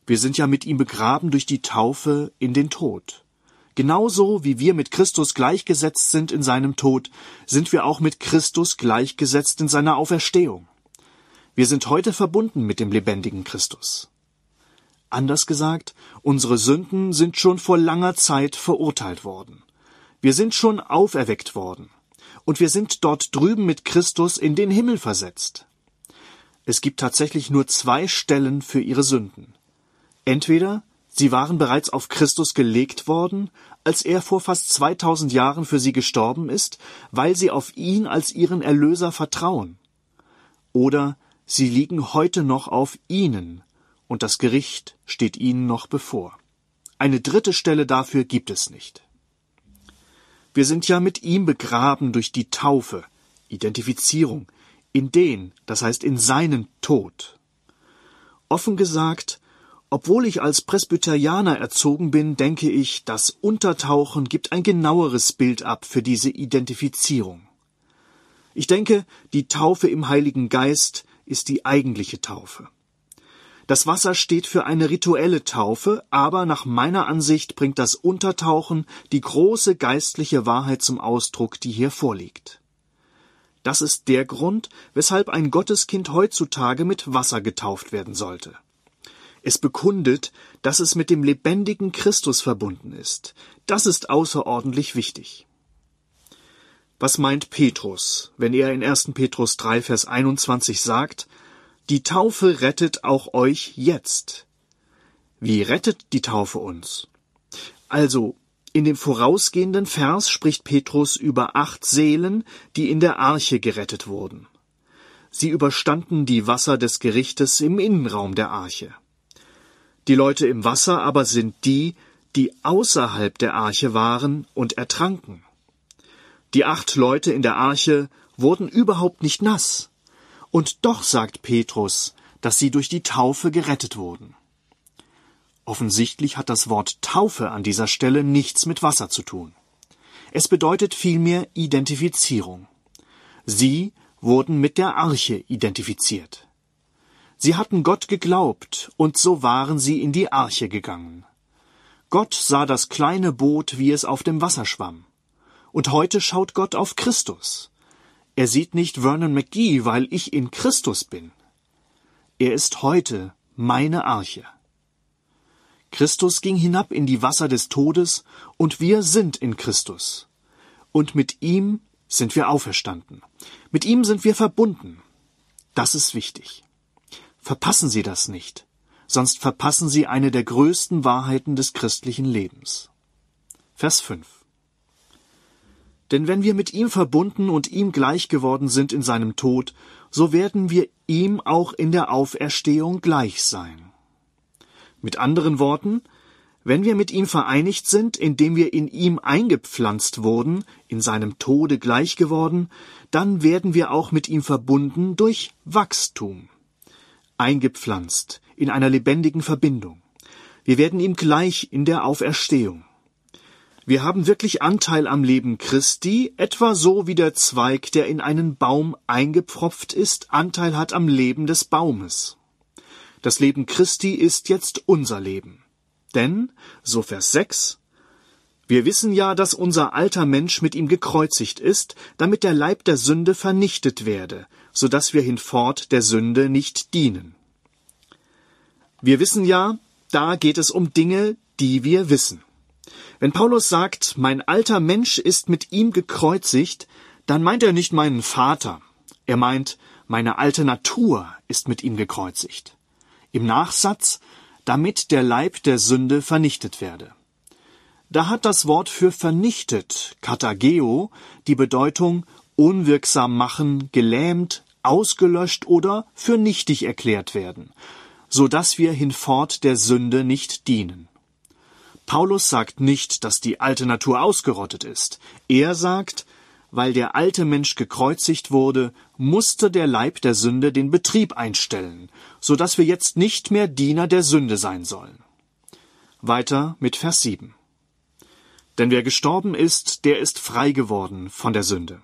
Wir sind ja mit ihm begraben durch die Taufe in den Tod. Genauso wie wir mit Christus gleichgesetzt sind in seinem Tod, sind wir auch mit Christus gleichgesetzt in seiner Auferstehung. Wir sind heute verbunden mit dem lebendigen Christus. Anders gesagt, unsere Sünden sind schon vor langer Zeit verurteilt worden. Wir sind schon auferweckt worden. Und wir sind dort drüben mit Christus in den Himmel versetzt. Es gibt tatsächlich nur 2 Stellen für ihre Sünden. Entweder sie waren bereits auf Christus gelegt worden, als er vor fast 2000 Jahren für sie gestorben ist, weil sie auf ihn als ihren Erlöser vertrauen. Oder sie liegen heute noch auf ihnen, und das Gericht steht ihnen noch bevor. Eine 3. Stelle dafür gibt es nicht. Wir sind ja mit ihm begraben durch die Taufe, Identifizierung, in den, das heißt in seinen Tod. Offen gesagt, obwohl ich als Presbyterianer erzogen bin, denke ich, das Untertauchen gibt ein genaueres Bild ab für diese Identifizierung. Ich denke, die Taufe im Heiligen Geist ist die eigentliche Taufe. Das Wasser steht für eine rituelle Taufe, aber nach meiner Ansicht bringt das Untertauchen die große geistliche Wahrheit zum Ausdruck, die hier vorliegt. Das ist der Grund, weshalb ein Gotteskind heutzutage mit Wasser getauft werden sollte. Es bekundet, dass es mit dem lebendigen Christus verbunden ist. Das ist außerordentlich wichtig. Was meint Petrus, wenn er in 1. Petrus 3, Vers 21 sagt, die Taufe rettet auch euch jetzt? Wie rettet die Taufe uns? Also, in dem vorausgehenden Vers spricht Petrus über 8 Seelen, die in der Arche gerettet wurden. Sie überstanden die Wasser des Gerichtes im Innenraum der Arche. Die Leute im Wasser aber sind die, die außerhalb der Arche waren und ertranken. Die 8 Leute in der Arche wurden überhaupt nicht nass. Und doch sagt Petrus, dass sie durch die Taufe gerettet wurden. Offensichtlich hat das Wort Taufe an dieser Stelle nichts mit Wasser zu tun. Es bedeutet vielmehr Identifizierung. Sie wurden mit der Arche identifiziert. Sie hatten Gott geglaubt, und so waren sie in die Arche gegangen. Gott sah das kleine Boot, wie es auf dem Wasser schwamm. Und heute schaut Gott auf Christus. Er sieht nicht Vernon McGee, weil ich in Christus bin. Er ist heute meine Arche. Christus ging hinab in die Wasser des Todes, und wir sind in Christus. Und mit ihm sind wir auferstanden. Mit ihm sind wir verbunden. Das ist wichtig. Verpassen Sie das nicht, sonst verpassen Sie eine der größten Wahrheiten des christlichen Lebens. Vers 5. Denn wenn wir mit ihm verbunden und ihm gleich geworden sind in seinem Tod, so werden wir ihm auch in der Auferstehung gleich sein. Mit anderen Worten, wenn wir mit ihm vereinigt sind, indem wir in ihm eingepflanzt wurden, in seinem Tode gleich geworden, dann werden wir auch mit ihm verbunden durch Wachstum. Eingepflanzt, in einer lebendigen Verbindung. Wir werden ihm gleich in der Auferstehung. Wir haben wirklich Anteil am Leben Christi, etwa so wie der Zweig, der in einen Baum eingepfropft ist, Anteil hat am Leben des Baumes. Das Leben Christi ist jetzt unser Leben. Denn, so Vers 6, wir wissen ja, dass unser alter Mensch mit ihm gekreuzigt ist, damit der Leib der Sünde vernichtet werde, so dass wir hinfort der Sünde nicht dienen. Wir wissen ja, da geht es um Dinge, die wir wissen. Wenn Paulus sagt, mein alter Mensch ist mit ihm gekreuzigt, dann meint er nicht meinen Vater. Er meint, meine alte Natur ist mit ihm gekreuzigt. Im Nachsatz, damit der Leib der Sünde vernichtet werde. Da hat das Wort für vernichtet, katageo, die Bedeutung unwirksam machen, gelähmt, ausgelöscht oder für nichtig erklärt werden, so dass wir hinfort der Sünde nicht dienen. Paulus sagt nicht, dass die alte Natur ausgerottet ist. Er sagt, weil der alte Mensch gekreuzigt wurde, musste der Leib der Sünde den Betrieb einstellen, so dass wir jetzt nicht mehr Diener der Sünde sein sollen. Weiter mit Vers 7. Denn wer gestorben ist, der ist frei geworden von der Sünde.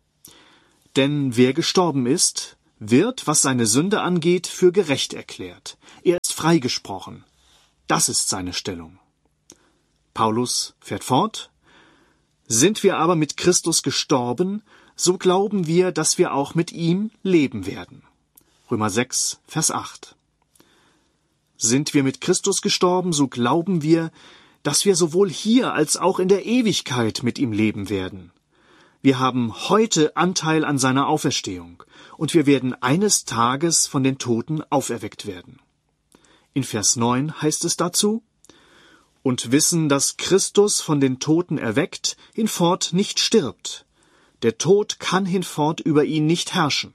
Denn wer gestorben ist, wird, was seine Sünde angeht, für gerecht erklärt. Er ist freigesprochen. Das ist seine Stellung. Paulus fährt fort: Sind wir aber mit Christus gestorben, so glauben wir, dass wir auch mit ihm leben werden. Römer 6, Vers 8. Sind wir mit Christus gestorben, so glauben wir, dass wir sowohl hier als auch in der Ewigkeit mit ihm leben werden. Wir haben heute Anteil an seiner Auferstehung, und wir werden eines Tages von den Toten auferweckt werden. In Vers 9 heißt es dazu: Und wissen, dass Christus von den Toten erweckt, hinfort nicht stirbt. Der Tod kann hinfort über ihn nicht herrschen.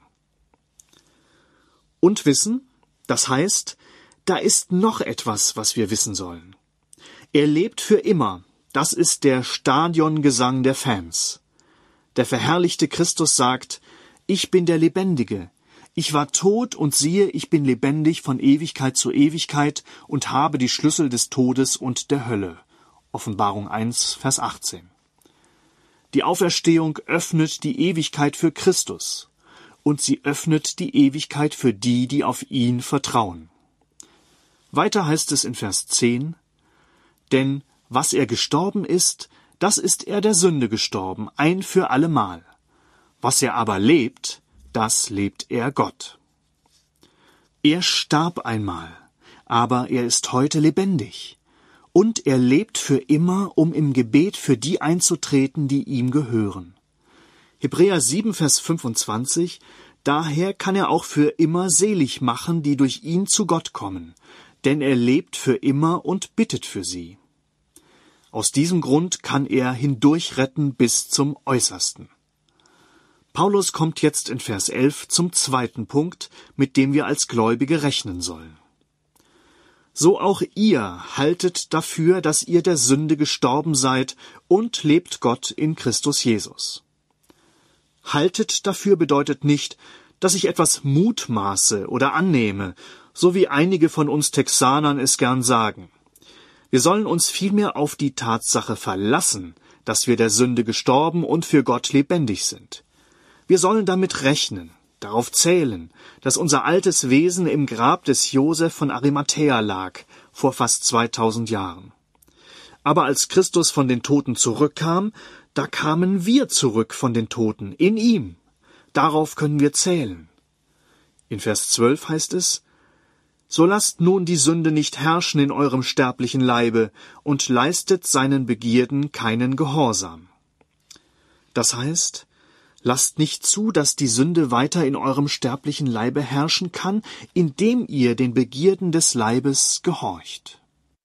Und wissen, das heißt, da ist noch etwas, was wir wissen sollen. Er lebt für immer. Das ist der Stadiongesang der Fans. Der verherrlichte Christus sagt: Ich bin der Lebendige. Ich war tot und siehe, ich bin lebendig von Ewigkeit zu Ewigkeit und habe die Schlüssel des Todes und der Hölle. Offenbarung 1, Vers 18. Die Auferstehung öffnet die Ewigkeit für Christus, und sie öffnet die Ewigkeit für die, die auf ihn vertrauen. Weiter heißt es in Vers 10: Denn was er gestorben ist, das ist er der Sünde gestorben, ein für allemal. Was er aber lebt, das lebt er Gott. Er starb einmal, aber er ist heute lebendig. Und er lebt für immer, um im Gebet für die einzutreten, die ihm gehören. Hebräer 7, Vers 25: Daher kann er auch für immer selig machen, die durch ihn zu Gott kommen, denn er lebt für immer und bittet für sie. Aus diesem Grund kann er hindurchretten bis zum Äußersten. Paulus kommt jetzt in Vers 11 zum zweiten Punkt, mit dem wir als Gläubige rechnen sollen. So auch ihr haltet dafür, dass ihr der Sünde gestorben seid und lebt Gott in Christus Jesus. Haltet dafür bedeutet nicht, dass ich etwas mutmaße oder annehme, so wie einige von uns Texanern es gern sagen. Wir sollen uns vielmehr auf die Tatsache verlassen, dass wir der Sünde gestorben und für Gott lebendig sind. Wir sollen damit rechnen, darauf zählen, dass unser altes Wesen im Grab des Josef von Arimathäa lag, vor fast 2000 Jahren. Aber als Christus von den Toten zurückkam, da kamen wir zurück von den Toten, in ihm. Darauf können wir zählen. In Vers 12 heißt es: So lasst nun die Sünde nicht herrschen in eurem sterblichen Leibe und leistet seinen Begierden keinen Gehorsam. Das heißt, lasst nicht zu, dass die Sünde weiter in eurem sterblichen Leibe herrschen kann, indem ihr den Begierden des Leibes gehorcht.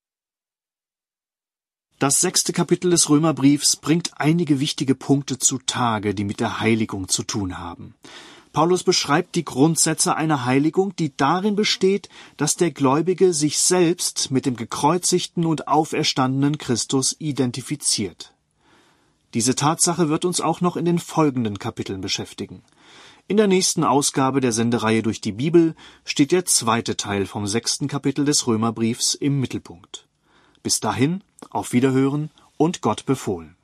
Das 6. Kapitel des Römerbriefs bringt einige wichtige Punkte zutage, die mit der Heiligung zu tun haben. Paulus beschreibt die Grundsätze einer Heiligung, die darin besteht, dass der Gläubige sich selbst mit dem gekreuzigten und auferstandenen Christus identifiziert. Diese Tatsache wird uns auch noch in den folgenden Kapiteln beschäftigen. In der nächsten Ausgabe der Sendereihe durch die Bibel steht der zweite Teil vom 6. Kapitel des Römerbriefs im Mittelpunkt. Bis dahin, auf Wiederhören und Gott befohlen.